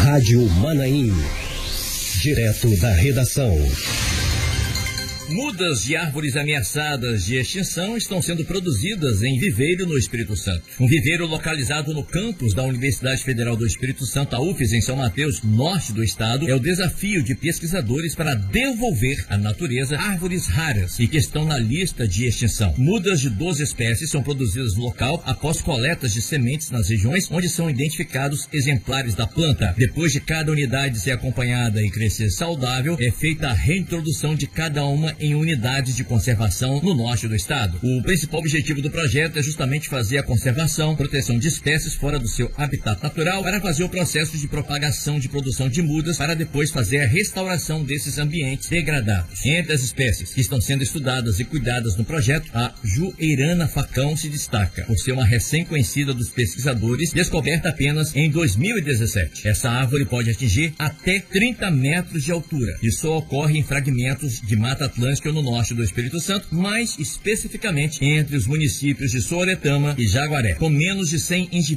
Rádio Manaim. Direto da redação. Mudas de árvores ameaçadas de extinção estão sendo produzidas em viveiro no Espírito Santo. Um viveiro localizado no campus da Universidade Federal do Espírito Santo, a UFES, em São Mateus, norte do estado, é o desafio de pesquisadores para devolver à natureza árvores raras e que estão na lista de extinção. Mudas de 12 espécies são produzidas no local após coletas de sementes nas regiões onde são identificados exemplares da planta. Depois de cada unidade ser acompanhada e crescer saudável, é feita a reintrodução de cada uma em unidades de conservação no norte do estado. O principal objetivo do projeto é justamente fazer a conservação, proteção de espécies fora do seu habitat natural para fazer o processo de propagação de produção de mudas para depois fazer a restauração desses ambientes degradados. Entre as espécies que estão sendo estudadas e cuidadas no projeto, a Jueirana facão se destaca por ser uma recém-conhecida dos pesquisadores, descoberta apenas em 2017. Essa árvore pode atingir até 30 metros de altura e só ocorre em fragmentos de Mata Atlântica no norte do Espírito Santo, mais especificamente entre os municípios de Sooretama e Jaguaré, com menos de 100 indivíduos